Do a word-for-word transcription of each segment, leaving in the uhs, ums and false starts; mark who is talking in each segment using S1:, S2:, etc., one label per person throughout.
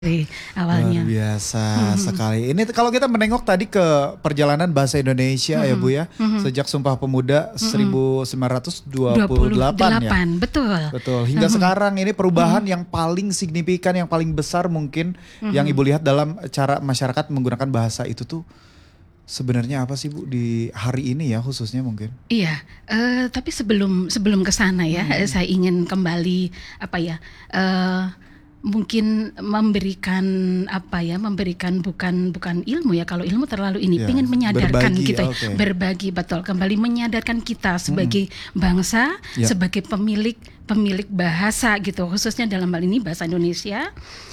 S1: Luar
S2: awalnya.
S1: biasa
S2: Mhm.
S1: sekali. Ini kalau kita menengok tadi ke perjalanan bahasa Indonesia ya
S2: Mhm,
S1: Bu ya,
S2: mhm.
S1: sejak Sumpah Pemuda
S2: Mhm.
S1: seribu sembilan ratus dua
S2: dua
S1: puluh
S2: puluh
S1: delapan ya.
S2: delapan, betul.
S1: Betul, hingga
S2: Mhm.
S1: sekarang ini perubahan
S2: Mhm.
S1: yang paling signifikan, yang paling besar mungkin yang
S2: Mhm.
S1: Ibu lihat dalam cara masyarakat menggunakan bahasa itu tuh sebenarnya apa sih Bu di hari ini ya khususnya mungkin?
S2: Iya, eee, tapi sebelum sebelum ke sana ya, eee,
S1: Mhm.
S2: saya ingin kembali apa ya, eee, mungkin memberikan apa ya, memberikan bukan bukan ilmu ya, kalau ilmu terlalu ini,
S1: Ya,
S2: pengen menyadarkan
S1: berbagi,
S2: gitu ya,
S1: oke.
S2: berbagi, betul, kembali menyadarkan kita
S1: Mhm.
S2: sebagai bangsa,
S1: Ya.
S2: sebagai pemilik pemilik bahasa gitu, khususnya dalam hal ini bahasa Indonesia,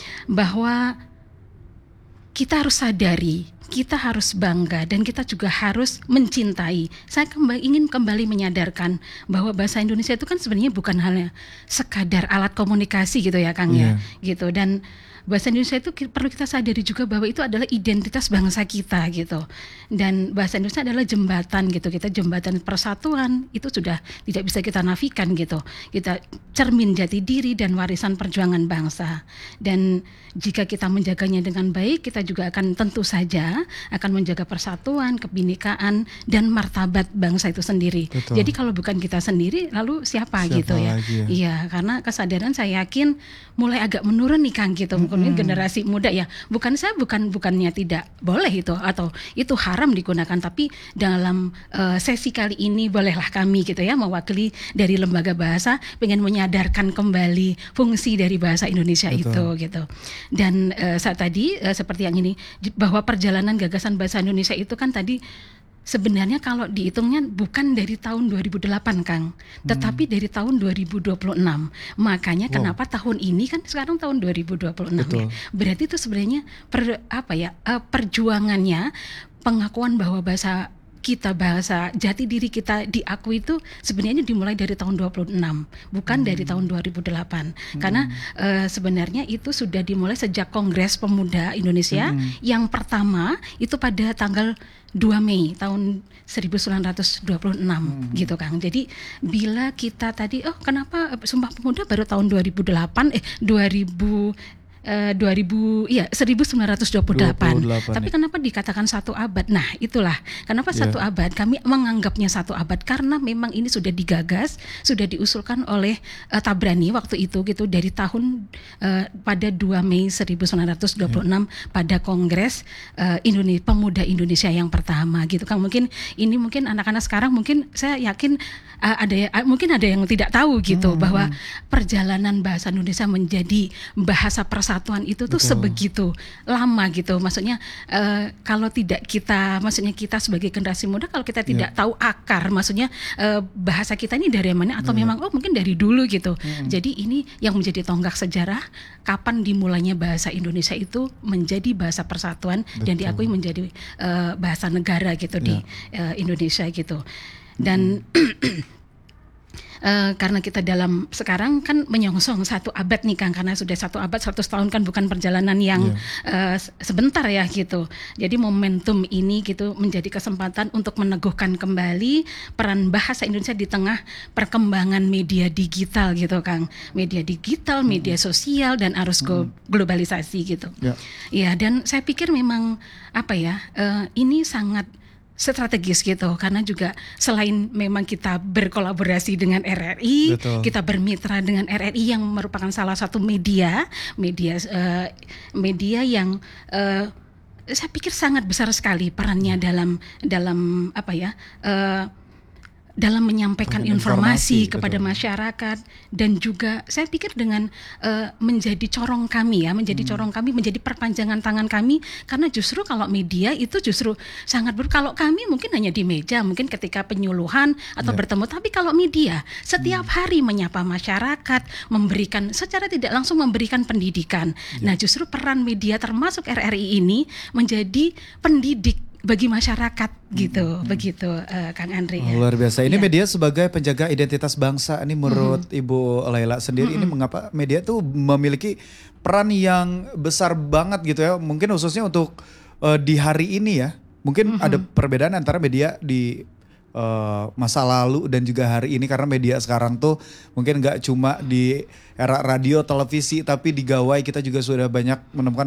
S2: bahwa kita harus sadari, kita harus bangga dan kita juga harus mencintai. Saya kembali ingin kembali menyadarkan bahwa bahasa Indonesia itu kan sebenarnya bukan hanya sekadar alat komunikasi gitu ya Kang ya,
S1: Iya.
S2: gitu. Dan bahasa Indonesia itu ki perlu kita sadari juga bahwa itu adalah identitas bangsa kita gitu. Dan bahasa Indonesia adalah jembatan gitu, kita jembatan persatuan, itu sudah tidak bisa kita nafikan gitu. Kita cermin jati diri dan warisan perjuangan bangsa. Dan jika kita menjaganya dengan baik, kita juga akan tentu saja akan menjaga persatuan, kebinekaan dan martabat bangsa itu sendiri.
S1: Betul.
S2: Jadi kalau bukan kita sendiri, lalu siapa,
S1: Siapa
S2: gitu ya?
S1: lagi ya?
S2: Iya, karena kesadaran saya yakin mulai agak menurun nih Kang gitu. Mungkin
S1: Mhm.
S2: generasi muda ya. Bukan saya bukan bukannya tidak boleh itu atau itu haram digunakan, tapi dalam uh, sesi kali ini bolehlah kami gitu ya mewakili dari lembaga bahasa pengen menyadarkan kembali fungsi dari bahasa Indonesia
S1: Betul.
S2: itu gitu. Dan uh, saat tadi uh, seperti yang ini bahwa perjalanan gagasan bahasa Indonesia itu kan tadi sebenarnya kalau dihitungnya bukan dari tahun dua ribu delapan Kang, tetapi
S1: Hmm.
S2: dari tahun dua ribu dua puluh enam. Makanya
S1: Wow.
S2: kenapa tahun ini kan sekarang tahun dua ribu dua puluh enam ya.
S1: Betul.
S2: Berarti itu sebenarnya per, apa ya uh, perjuangannya pengakuan bahwa bahasa kita, bahasa jati diri kita diakui itu sebenarnya dimulai dari tahun dua puluh enam, bukan dari
S1: Hmm.
S2: tahun dua ribu delapan.
S1: Mhm.
S2: Karena uh, sebenarnya itu sudah dimulai sejak Kongres Pemuda Indonesia
S1: Mhm.
S2: yang pertama itu pada tanggal dua Mei tahun seribu sembilan ratus dua puluh enam
S1: Mhm.
S2: gitu Kang. Jadi bila kita tadi oh kenapa Sumpah Pemuda baru tahun dua ribu delapan eh dua ribu Uh, dua ribu iya seribu sembilan ratus dua puluh delapan.
S1: dua puluh delapan
S2: Tapi
S1: ya.
S2: kenapa dikatakan satu abad? Nah, itulah kenapa
S1: Iya.
S2: satu abad. Kami menganggapnya satu abad karena memang ini sudah digagas, sudah diusulkan oleh uh, Tabrani waktu itu gitu dari tahun uh, pada dua Mei seribu sembilan ratus dua puluh enam
S1: Iya.
S2: pada Kongres uh, Indonesia Pemuda Indonesia yang pertama gitu Kang. Mungkin ini mungkin anak-anak sekarang mungkin saya yakin uh, ada uh, mungkin ada yang tidak tahu gitu
S1: Mhm.
S2: bahwa perjalanan bahasa Indonesia menjadi bahasa persatuan itu tuh
S1: Betul.
S2: sebegitu lama gitu. Maksudnya uh, kalau tidak kita, maksudnya kita sebagai generasi muda kalau kita tidak
S1: Iya.
S2: tahu akar, maksudnya uh, bahasa kita ini dari mana atau
S1: Iya.
S2: memang oh mungkin dari dulu gitu.
S1: Mhm.
S2: Jadi ini yang menjadi tonggak sejarah kapan dimulainya bahasa Indonesia itu menjadi bahasa persatuan dan
S1: Betul.
S2: diakui menjadi uh, bahasa negara gitu di
S1: Iya.
S2: uh, Indonesia gitu. Dan
S1: Mhm.
S2: Uh, karena kita dalam sekarang kan menyongsong satu abad nih Kang, karena sudah satu abad seratus tahun kan bukan perjalanan yang
S1: Iya.
S2: uh, sebentar ya gitu. Jadi momentum ini gitu menjadi kesempatan untuk meneguhkan kembali peran bahasa Indonesia di tengah perkembangan media digital gitu Kang. Media digital, media
S1: Mhm.
S2: sosial dan arus
S1: Mhm.
S2: globalisasi gitu.
S1: Ya.
S2: Ya, dan saya pikir memang apa ya, uh, ini sangat strategis gitu karena juga selain memang kita berkolaborasi dengan R R I,
S1: Betul.
S2: kita bermitra dengan R R I yang merupakan salah satu media media uh, media yang uh, saya pikir sangat besar sekali perannya dalam dalam apa ya uh, dalam menyampaikan informasi,
S1: Informasi,
S2: kepada
S1: betul.
S2: masyarakat dan juga saya pikir dengan uh, menjadi corong kami ya, menjadi
S1: Hmm.
S2: corong kami, menjadi perpanjangan tangan kami karena justru kalau media itu justru sangat ber kalau kami mungkin hanya di meja, mungkin ketika penyuluhan atau
S1: Ya.
S2: bertemu, tapi kalau media setiap
S1: Hmm.
S2: hari menyapa masyarakat, memberikan secara tidak langsung memberikan pendidikan.
S1: Ya.
S2: Nah, justru peran media termasuk R R I ini menjadi pendidik bagi masyarakat gitu,
S1: Mhm.
S2: begitu uh, Kang Andre ya.
S1: Oh, luar biasa. Ini
S2: Iya.
S1: media sebagai penjaga identitas bangsa. Ini menurut
S2: Mhm.
S1: Ibu Laila sendiri, ini
S2: Mhm.
S1: mengapa media tuh memiliki peran yang besar banget gitu ya. Mungkin khususnya untuk uh, di hari ini ya. Mungkin
S2: Mhm.
S1: ada perbedaan antara media di eh, masa lalu dan juga hari ini, karena media sekarang tuh mungkin nggak cuma di era radio, televisi, tapi di gawai kita juga sudah banyak menemukan